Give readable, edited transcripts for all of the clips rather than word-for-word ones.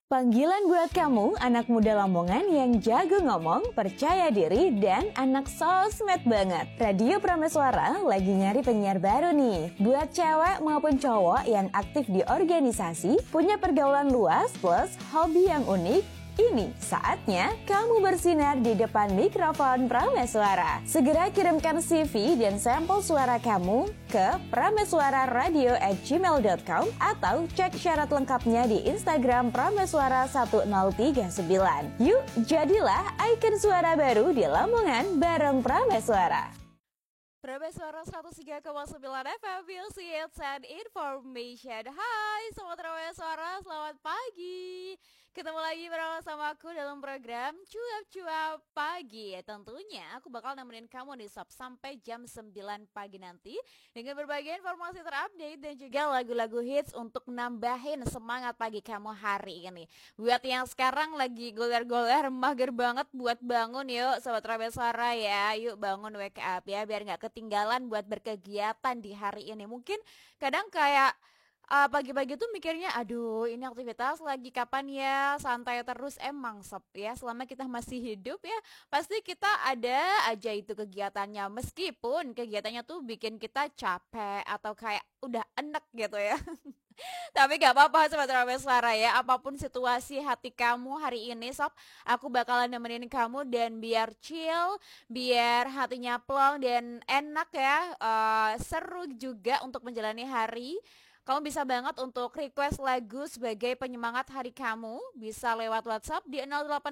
Panggilan buat kamu, anak muda Lamongan yang jago ngomong, percaya diri, dan anak sosmed banget. Radio Prameswara lagi nyari penyiar baru nih. Buat cewek maupun cowok yang aktif di organisasi, punya pergaulan luas plus hobi yang unik, ini saatnya kamu bersinar di depan mikrofon Prameswara. Segera kirimkan CV dan sampel suara kamu ke prameswararadio@gmail.com atau cek syarat lengkapnya di Instagram Prameswara 1039. Yuk, jadilah ikon suara baru di Lamongan bareng Prameswara. Prameswara 103,9 FM, Music and Information. Hai Sobat Prameswara, selamat pagi. Ketemu lagi bersama aku dalam program Cuap-Cuap Pagi. Tentunya aku bakal nemenin kamu nih Sob sampai jam 9 pagi nanti dengan berbagai informasi terupdate dan juga lagu-lagu hits untuk nambahin semangat pagi kamu hari ini. Buat yang sekarang lagi goler-goler, mager banget buat bangun, yuk Sobat Prameswara ya. Yuk bangun, wake up ya, biar gak ketinggalan buat berkegiatan di hari ini. Mungkin kadang kayak pagi-pagi tuh mikirnya, aduh ini aktivitas lagi kapan ya, santai terus. Emang Sob ya, selama kita masih hidup ya pasti kita ada aja itu kegiatannya, meskipun kegiatannya tuh bikin kita capek atau kayak udah enek gitu ya. Tapi gak apa-apa Sobat Prameswara ya, apapun situasi hati kamu hari ini Sob, aku bakalan nemenin kamu dan biar chill, biar hatinya plong dan enak ya, seru juga untuk menjalani hari. Kamu bisa banget untuk request lagu sebagai penyemangat hari kamu. Bisa lewat WhatsApp di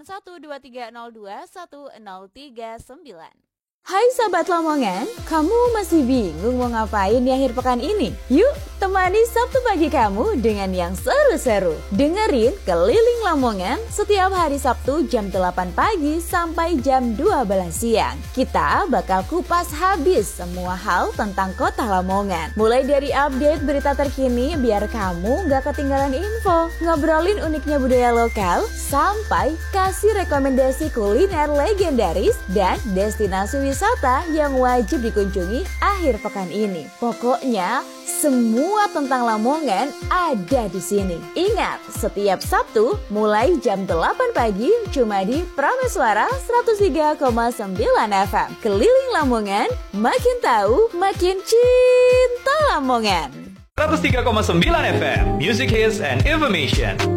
081230210039. Hai Sobat Lamongan, kamu masih bingung mau ngapain di akhir pekan ini? Yuk, temani Sabtu pagi kamu dengan yang seru-seru. Dengerin Keliling Lamongan setiap hari Sabtu jam 8 pagi sampai jam 12 siang. Kita bakal kupas habis semua hal tentang kota Lamongan. Mulai dari update berita terkini biar kamu gak ketinggalan info, ngobrolin uniknya budaya lokal, sampai kasih rekomendasi kuliner legendaris dan destinasi wisata yang wajib dikunjungi akhir pekan ini. Pokoknya semua tentang Lamongan ada di sini. Ingat, setiap Sabtu mulai jam 8 pagi cuma di Prameswara 103,9 FM. Keliling Lamongan, makin tahu, makin cinta Lamongan. 103,9 FM, Music Hits and Information.